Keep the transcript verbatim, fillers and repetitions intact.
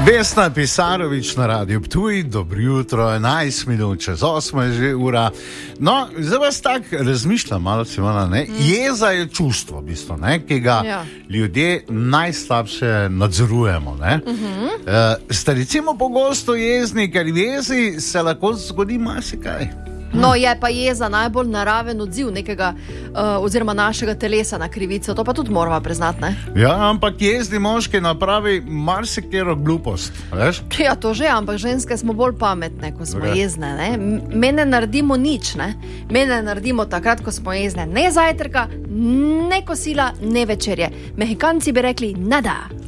Vesna Pisarovič na Radiu Ptuj, dobro jutro, enajst minut čez osmo je že ura. No, zdaj vas tako razmišljam, malo si malo, ne? Mm. Jeza je čustvo, v bistvu, ne? Ki ga ja. ljudje najslabše nadzorujemo, ne? Mm-hmm. Uh, ste recimo pogosto jezni, ker v jezi se lahko zgodi marsikaj. No, je pa jeza najbolj naraven odziv nekega uh, oziroma našega telesa na krivico, to pa tudi moramo priznati, ne? Ja, ampak jezni moški napravi marsikero glupost, veš? Ja, to že, ampak ženske smo bolj pametne, ko smo okay. jezne, ne? Me ne naredimo nič, ne? Me ne naredimo takrat, ko smo jezne. Ne zajtrka, ne kosila, ne večerje. Mehikanci bi rekli nada.